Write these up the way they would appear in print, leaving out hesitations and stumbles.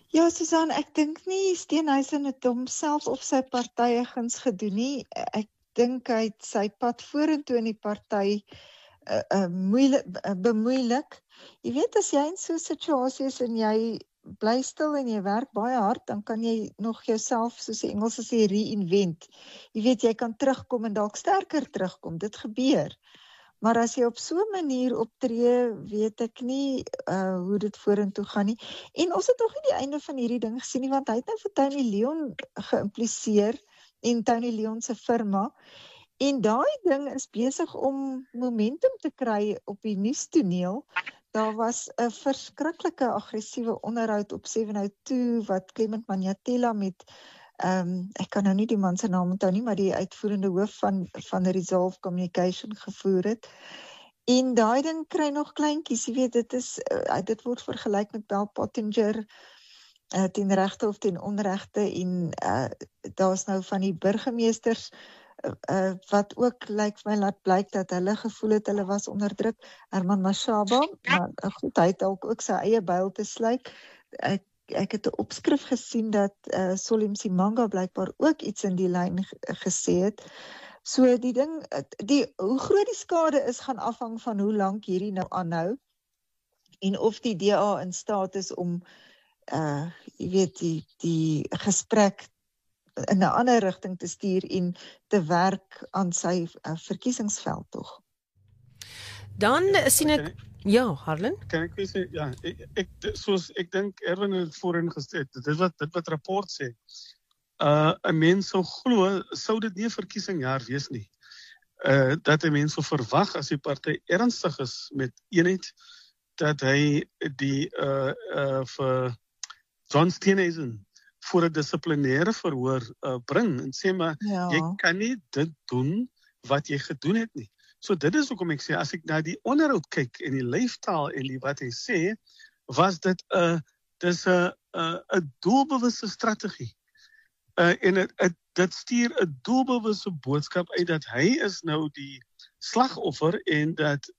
Ja, Susan, ek dink nie Steenhuisen het homself of sy partye guns gedoen nie. Ek dink hy het sy pad vorentoe in die party bemoeilik. Jy weet, as jy in so 'n situasie is en jy bly stil en jy werk baie hard, dan kan jy nog jouself, soos die Engels sê, reinvent. Jy weet, jy kan terugkom en dalk sterker terugkom. Dit gebeur. Maar as jy op so 'n manier optree, weet ek nie hoe dit vorentoe gaan nie. En ons het nog nie die einde van hierdie ding gesien nie, want hy het nou vir Tony Leon geïmpliseer en Tony Leon se firma. En daai ding is besig om momentum te kry op die nuustoneel. Daar was 'n verskriklike aggressiewe onderhoud op 702 wat Clement Manyathela met ek kan nou nie die man se naam onthou nie, maar die uitvoerende hoof van Resolve Communication gevoer het. En daai ding kry nog kleintjies, jy weet, dit word vergelyk met Bell Pottinger ten regte of ten onregte en daar's nou van die burgemeesters wat ook lyk vir my laat blyk dat hulle gevoel het hulle was onderdruk. Herman Mashaba, maar goed, hy het dalk ook sy eie byl te sluik. Ek het 'n opskrif gesien dat Solly Msimanga blykbaar ook iets in die lyn gesê het. So die ding, hoe groot die skade is, gaan afhang van hoe lank hierdie nou aanhou en of die DA in staat is om jy weet die gesprek in 'n ander rigting te stuur en te werk aan sy verkiesingsveld tog. Dan sien ek ja, Harlan. Kan ek sê ja, ek dink Erwin het voorheen gesê, dit wat rapport sê. 'n Mens sou glo, sou dit nie 'n verkiesingjaar wees nie. Dat 'n mens sou verwag as die party ernstig is met eenheid, dat hy die vir John Steenhuisen voor 'n dissiplinêre verhoor bring en sê maar jy kan nie dit doen wat jy gedoen het nie. So dit is hoekom ek sê, as ek na die onderhoud kyk en die lyftaal en die wat hy sê, was dit 'n doelbewuste strategie. En dit stuur 'n doelbewuste boodskap uit dat hy is nou die slagoffer en dat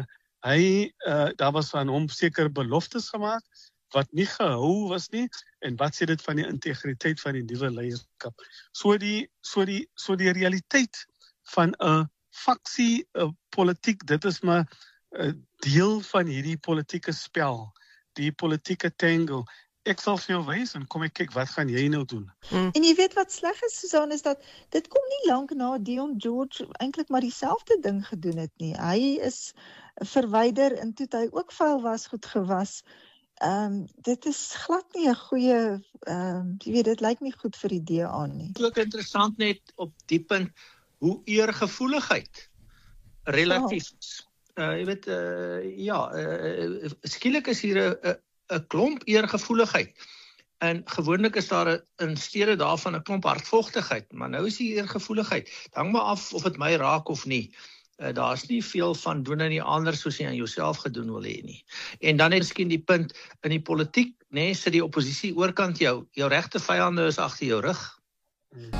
daar was van hom seker beloftes gemaak wat nie gehou was nie, en wat sê dit van die integriteit van die nuwe leierskap. So die realiteit van 'n faksie politiek, dit is maar 'n deel van hierdie politieke spel, die politieke tango. Ek sal vir jou wys en kom ek kyk, wat gaan jy nou doen? En jy weet wat sleg is, Susan, is dat dit kom nie lank na Dion George eintlik maar dieselfde ding gedoen het nie. Hy is verwyder en toe hy ook vuil was, goed gewas. Dit is glad nie 'n goeie, jy weet, dit lyk nie goed vir die DA nie. Dit is ook interessant net op die punt, hoe eergevoeligheid relatief is. Jy weet, skielik is hier 'n klomp eergevoeligheid. En gewoonlik is daar in steede daarvan 'n klomp hardvogtigheid, maar nou is die eergevoeligheid. Het hang maar af of dit my raak of nie. Daar's nie veel van doen en nie anders soos jy aan jouself gedoen wil hê nie. En dan het miskien die punt in die politiek, sit die oppositie oorkant jou regte vyande is agter jou rug.